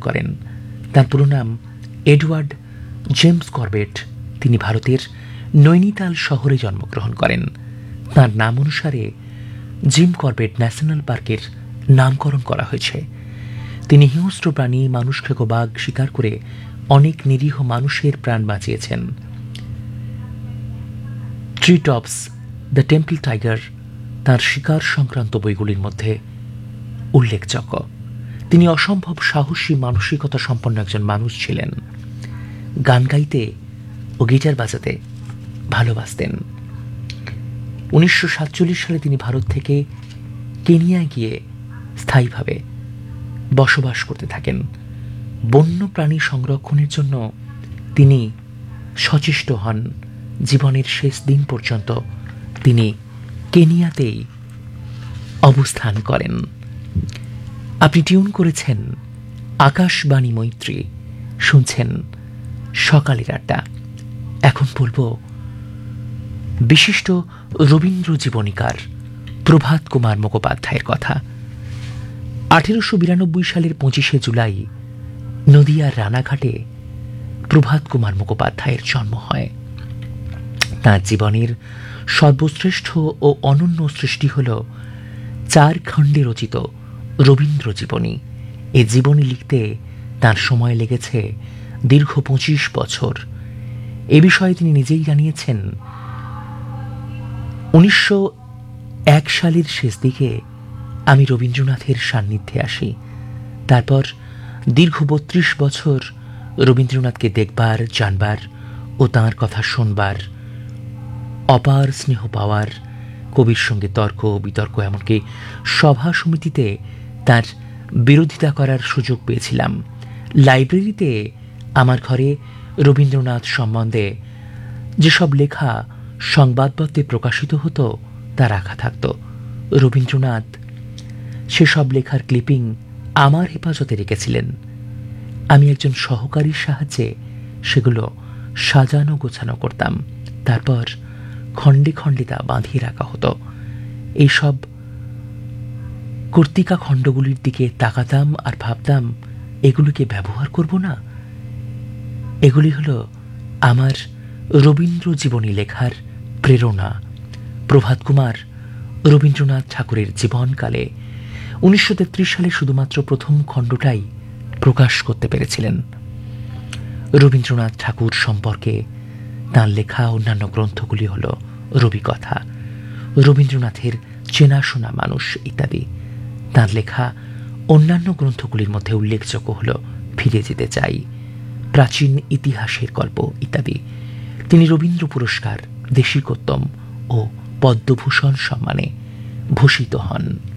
করেন। তার পুরো নাম এডওয়ার্ড জেমস করবেট। তিনি ভারতের নৈনিতাল শহরে জন্মগ্রহণ করেন। তার নাম অনুসারে জিম করবেট ন্যাশনাল পার্কের নামকরণ করা হয়েছে। তিনি হিংস্র প্রাণী মানুষ খেকো বাঘ শিকার করে অনেক নিরীহ মানুষের প্রাণ বাঁচিয়েছেন। Tree tops, the temple tiger তার শিকার সংক্রান্ত বইগুলির মধ্যে উল্লেখযোগ্য। তিনি অসম্ভব সাহসী মানসিকতা সম্পন্ন একজন মানুষ ছিলেন। গান গাইতে ও গিটার বাজাতে ভালোবাসতেন। 1947 সালে তিনি ভারত থেকে কেনিয়ায় গিয়ে স্থায়ীভাবে বসবাস করতে থাকেন। বন্য প্রাণী সংরক্ষণের জন্য তিনি সচেষ্ট হন। জীবনের শেষ দিন পর্যন্ত তিনি কেনিয়াতেই অবস্থান করেন। আপনি টিউন করেছেন আকাশবাণী মৈত্রী, শুনছেন সকালের আড্ডা। এখন বলবো বিশিষ্ট রবীন্দ্র জীবনীকার প্রভাত কুমার মুখোপাধ্যায়ের কথা। 1892 সালের 25শে জুলাই নদিয়ার রানাঘাটে প্রভাত কুমার মুখোপাধ্যায়ের জন্ম হয়। তাঁর জীবনের সর্বশ্রেষ্ঠ ও অনন্য সৃষ্টি হল 4 খণ্ডে রচিত রবীন্দ্র জীবনী। এই জীবনী লিখতে তার সময় লেগেছে দীর্ঘ 25 বছর। এ বিষয়ে তিনি নিজেই জানিয়েছেন, 1901 সালের শেষ দিকে আমি রবীন্দ্রনাথের সান্নিধ্যে আসি। তারপর দীর্ঘ 32 বছর রবীন্দ্রনাথকে দেখবার, জানবার ও তাঁর কথা শুনবার, অপার স্নেহ পাওয়ার, কবির সঙ্গে তর্ক বিতর্ক, এমনকি সভা সমিতিতে তার বিরোধিতা করার সুযোগ পেয়েছিলাম। লাইব্রেরিতে আমার ঘরে রবীন্দ্রনাথ সম্বন্ধে যেসব লেখা সংবাদপত্রে প্রকাশিত হতো তা রাখা থাকত। রবীন্দ্রনাথ সেসব লেখার ক্লিপিং আমার হেফাজতে রেখেছিলেন। আমি একজন সহকারীর সাহায্যে সেগুলো সাজানো গোছানো করতাম। তারপর খণ্ডে খণ্ডে তা বাঁধিয়ে রাখা হতো। এইসব কর্তিকা খণ্ডগুলির দিকে তাকাতাম আর ভাবতাম, এগুলিকে ব্যবহার করব না। এগুলি হলো আমার রবীন্দ্র জীবনী লেখার প্রেরণা। প্রভাত কুমার রবীন্দ্রনাথ ঠাকুরের জীবনকালে 1933 সালে শুধুমাত্র প্রথম খণ্ডটাই প্রকাশ করতে পেরেছিলেন। রবীন্দ্রনাথ ঠাকুর সম্পর্কে তাঁর লেখা অন্যান্য গ্রন্থগুলি হল রবিকথা, রবীন্দ্রনাথের চেনাশোনা মানুষ ইত্যাদি। তাঁর লেখা অন্যান্য গ্রন্থগুলির মধ্যে উল্লেখযোগ্য হল ফিরে যেতে চাই, প্রাচীন ইতিহাসের গল্প ইত্যাদি। তিনি রবীন্দ্র পুরস্কার, দেশিকোত্তম ও পদ্মভূষণ সম্মানে ভূষিত হন।